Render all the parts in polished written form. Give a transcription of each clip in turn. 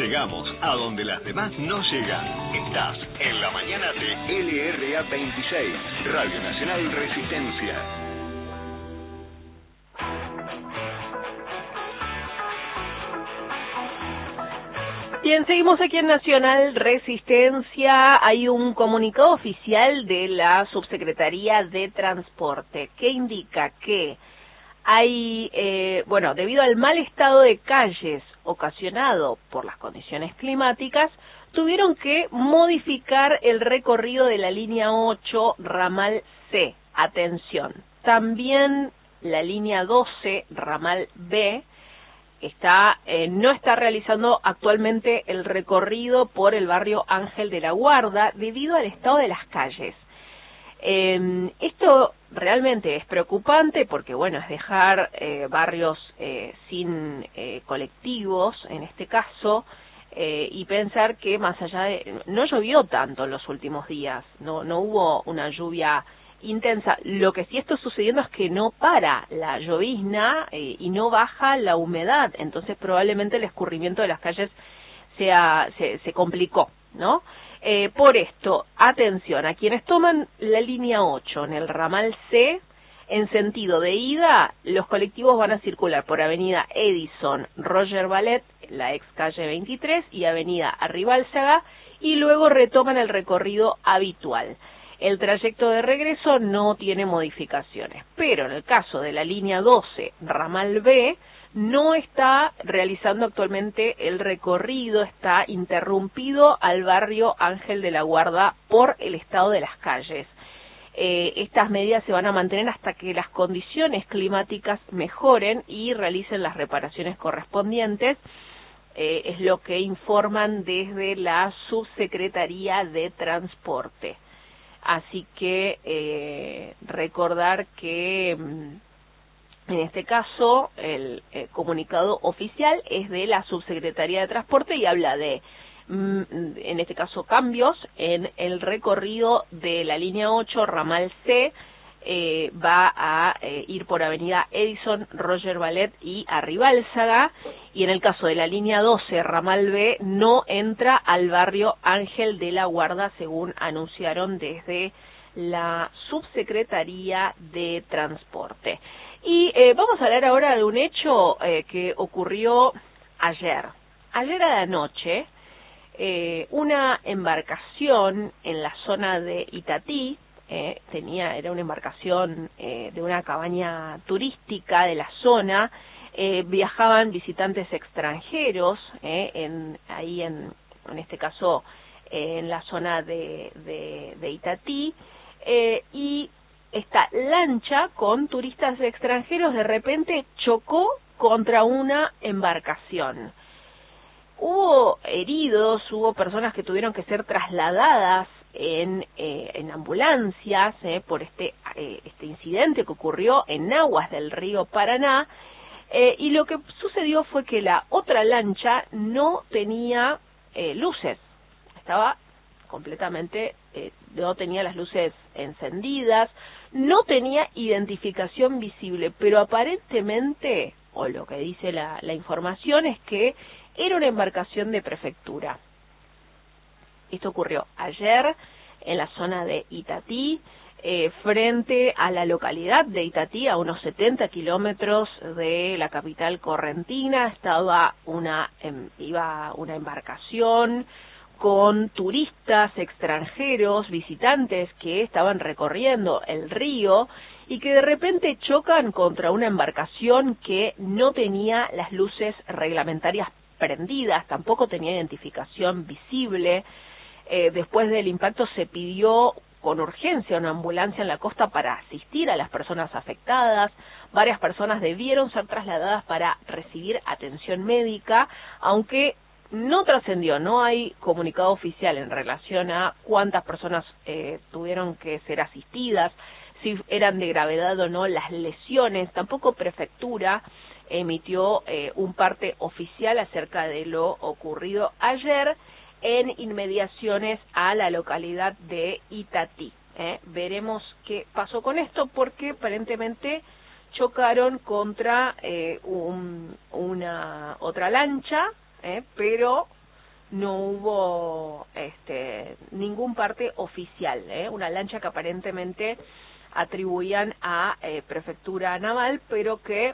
Llegamos a donde las demás no llegan. Estás en la mañana de LRA 26, Radio Nacional Resistencia. Bien, seguimos aquí en Nacional Resistencia. Hay un comunicado oficial de la Subsecretaría de Transporte que indica que hay, debido al mal estado de calles ocasionado por las condiciones climáticas, tuvieron que modificar el recorrido de la línea 8, ramal C. Atención. También la línea 12, ramal B, no está realizando actualmente el recorrido por el barrio Ángel de la Guarda debido al estado de las calles. Esto realmente es preocupante porque, es dejar barrios sin colectivos, en este caso, y pensar que más allá de... No llovió tanto en los últimos días, no hubo una lluvia intensa. Lo que sí está sucediendo es que no para la llovizna y no baja la humedad, entonces probablemente el escurrimiento de las calles se complicó, ¿no? Por esto, atención, a quienes toman la línea 8 en el ramal C, en sentido de ida, los colectivos van a circular por avenida Edison, Roger Ballet, la ex calle 23, y avenida Arribálzaga, y luego retoman el recorrido habitual. El trayecto de regreso no tiene modificaciones, pero en el caso de la línea 12, ramal B, no está realizando actualmente el recorrido, está interrumpido al barrio Ángel de la Guarda por el estado de las calles. Estas medidas se van a mantener hasta que las condiciones climáticas mejoren y realicen las reparaciones correspondientes, es lo que informan desde la Subsecretaría de Transporte. Así que recordar que en este caso el comunicado oficial es de la Subsecretaría de Transporte y habla de, en este caso, cambios en el recorrido de la línea 8, ramal C, va a ir por avenida Edison, Roger Ballet y Arribálzaga, y en el caso de la línea 12, ramal B, no entra al barrio Ángel de la Guarda, según anunciaron desde la Subsecretaría de Transporte. Y vamos a hablar ahora de un hecho que ocurrió ayer. Ayer a la noche, una embarcación en la zona de Itatí, era una embarcación de una cabaña turística de la zona, viajaban visitantes extranjeros, en este caso en la zona de Itatí, y esta lancha con turistas extranjeros de repente chocó contra una embarcación. Hubo heridos, hubo personas que tuvieron que ser trasladadas en ambulancias por este incidente que ocurrió en aguas del río Paraná, y lo que sucedió fue que la otra lancha no tenía luces, estaba completamente, no tenía las luces encendidas, no tenía identificación visible, pero aparentemente, o lo que dice la información, es que era una embarcación de prefectura. Esto ocurrió ayer en la zona de Itatí, frente a la localidad de Itatí, a unos 70 kilómetros de la capital correntina. Iba una embarcación con turistas extranjeros, visitantes que estaban recorriendo el río y que de repente chocan contra una embarcación que no tenía las luces reglamentarias prendidas, tampoco tenía identificación visible. Después del impacto se pidió con urgencia una ambulancia en la costa para asistir a las personas afectadas. Varias personas debieron ser trasladadas para recibir atención médica, aunque no trascendió, no hay comunicado oficial en relación a cuántas personas tuvieron que ser asistidas, si eran de gravedad o no las lesiones. Tampoco Prefectura emitió un parte oficial acerca de lo ocurrido ayer en inmediaciones a la localidad de Itatí. Veremos qué pasó con esto, porque aparentemente chocaron contra una otra lancha, pero no hubo ningún parte oficial, una lancha que aparentemente atribuían a prefectura naval, pero que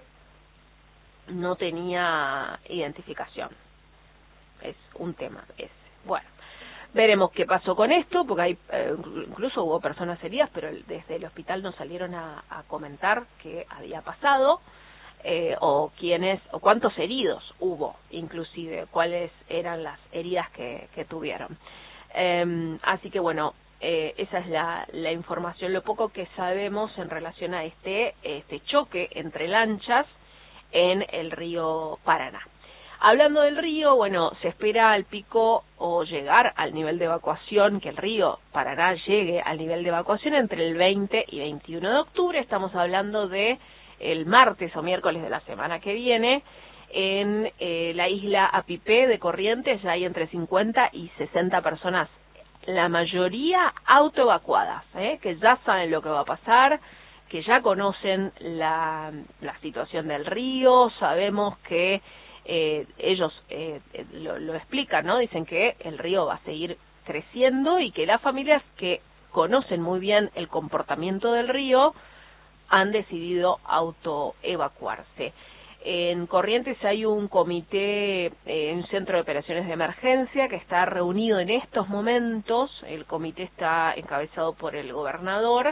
no tenía identificación. Es un tema ese. Bueno, veremos qué pasó con esto, porque hay incluso hubo personas heridas, pero desde el hospital no salieron a comentar qué había pasado, o quiénes, o cuántos heridos hubo, inclusive, cuáles eran las heridas que tuvieron. Así que bueno, esa es la información, lo poco que sabemos en relación a este choque entre lanchas en el río Paraná. Hablando del río, bueno, se espera al pico o llegar al nivel de evacuación, que el río Paraná llegue al nivel de evacuación entre el 20 y 21 de octubre, estamos hablando de el martes o miércoles de la semana que viene. En la isla Apipé de Corrientes ya hay entre 50 y 60 personas, la mayoría autoevacuadas, que ya saben lo que va a pasar, que ya conocen la situación del río. Sabemos que ellos lo explican, ¿no? Dicen que el río va a seguir creciendo y que las familias que conocen muy bien el comportamiento del río han decidido autoevacuarse. En Corrientes hay un comité, un centro de operaciones de emergencia que está reunido en estos momentos. El comité está encabezado por el gobernador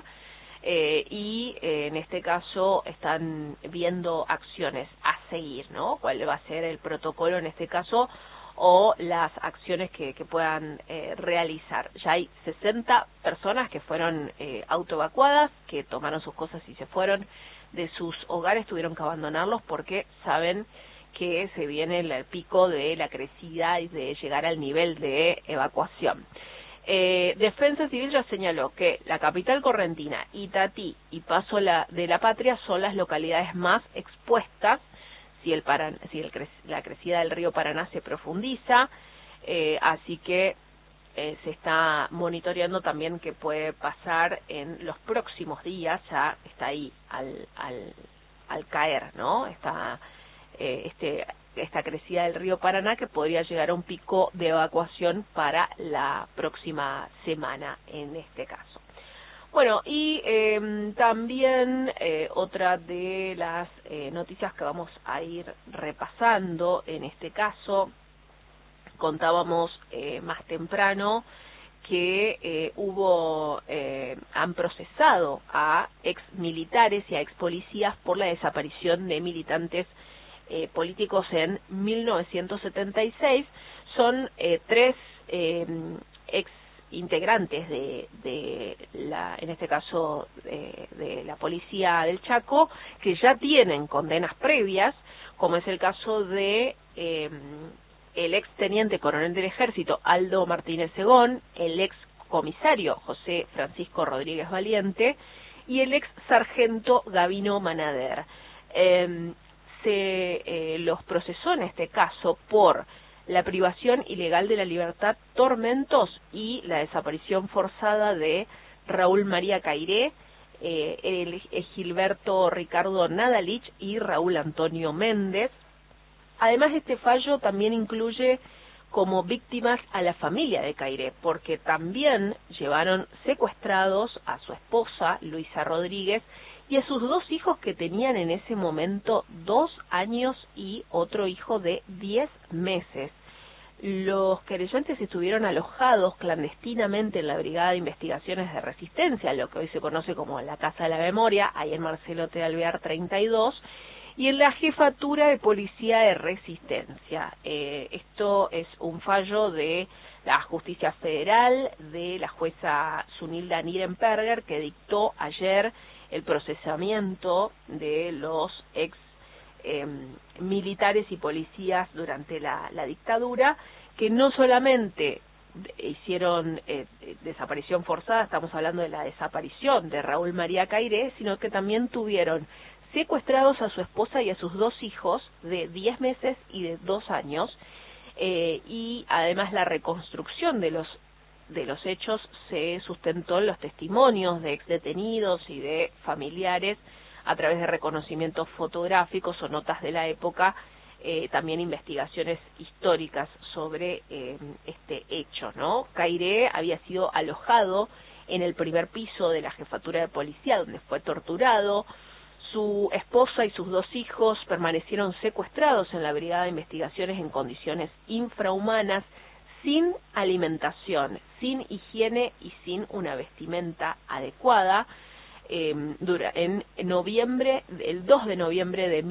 y en este caso están viendo acciones a seguir, ¿no? Cuál va a ser el protocolo en este caso o las acciones que puedan realizar. Ya hay 60 personas que fueron autoevacuadas, que tomaron sus cosas y se fueron de sus hogares, tuvieron que abandonarlos porque saben que se viene el pico de la crecida y de llegar al nivel de evacuación. Defensa Civil ya señaló que la capital correntina, Itatí y Paso de la Patria son las localidades más expuestas si la crecida del río Paraná se profundiza, así que se está monitoreando también qué puede pasar en los próximos días. Ya está ahí al caer, ¿no? Esta crecida del río Paraná, que podría llegar a un pico de evacuación para la próxima semana en este caso. Bueno, y también otra de las noticias que vamos a ir repasando, en este caso, contábamos más temprano que han procesado a ex militares y a ex policías por la desaparición de militantes políticos en 1976. Son tres ex integrantes en este caso de la policía del Chaco, que ya tienen condenas previas, como es el caso de el ex teniente coronel del ejército Aldo Martínez Segón, el ex comisario José Francisco Rodríguez Valiente y el ex sargento Gavino Manader. Se los procesó en este caso por la privación ilegal de la libertad, tormentos y la desaparición forzada de Raúl María Cairé, Gilberto Ricardo Nadalich y Raúl Antonio Méndez. Además, este fallo también incluye como víctimas a la familia de Cairé, porque también llevaron secuestrados a su esposa, Luisa Rodríguez, y a sus dos hijos que tenían en ese momento 2 años y otro hijo de 10 meses. Los querellantes estuvieron alojados clandestinamente en la Brigada de Investigaciones de Resistencia, lo que hoy se conoce como la Casa de la Memoria, ahí en Marcelo T. Alvear 32, y en la Jefatura de Policía de Resistencia. Esto es un fallo de la Justicia Federal, de la jueza Zunilda Nirenberger, que dictó ayer el procesamiento de los ex militares y policías durante la dictadura, que no solamente hicieron desaparición forzada, estamos hablando de la desaparición de Raúl María Cairé, sino que también tuvieron secuestrados a su esposa y a sus 2 hijos de 10 meses y de 2 años, y además la reconstrucción de los hechos se sustentó en los testimonios de exdetenidos y de familiares a través de reconocimientos fotográficos o notas de la época también investigaciones históricas sobre este hecho, ¿no? Cairé había sido alojado en el primer piso de la jefatura de policía, donde fue torturado. Su esposa y sus 2 hijos permanecieron secuestrados en la Brigada de Investigaciones en condiciones infrahumanas, sin alimentación, sin higiene y sin una vestimenta adecuada, el 2 de noviembre de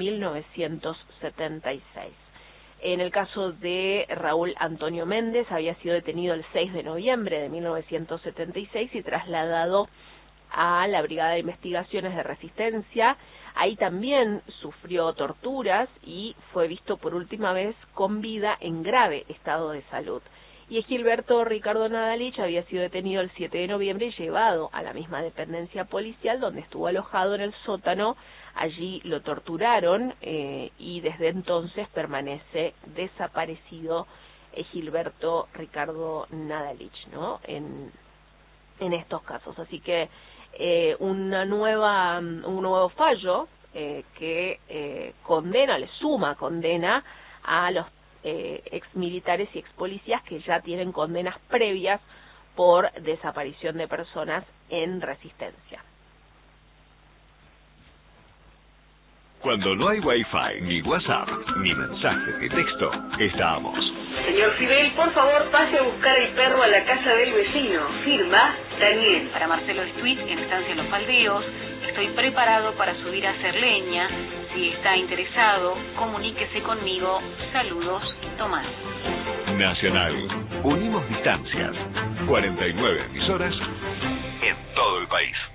1976. En el caso de Raúl Antonio Méndez, había sido detenido el 6 de noviembre de 1976 y trasladado a la Brigada de Investigaciones de Resistencia. Ahí también sufrió torturas y fue visto por última vez con vida en grave estado de salud. Y Gilberto Ricardo Nadalich había sido detenido el 7 de noviembre y llevado a la misma dependencia policial, donde estuvo alojado en el sótano. Allí lo torturaron y desde entonces permanece desaparecido Gilberto Ricardo Nadalich, ¿no? En estos casos. Así que un nuevo fallo que le suma condena a los exmilitares y expolicías que ya tienen condenas previas por desaparición de personas en resistencia. Cuando no hay Wi-Fi, ni WhatsApp, ni mensaje de texto, estamos. Señor Fidel, por favor, pase a buscar el perro a la casa del vecino. Firma, Daniel. Para Marcelo Estuit, en Estancia Los Faldeos, estoy preparado para subir a hacer leña. Si está interesado, comuníquese conmigo. Saludos, Tomás. Nacional. Unimos distancias. 49 emisoras en todo el país.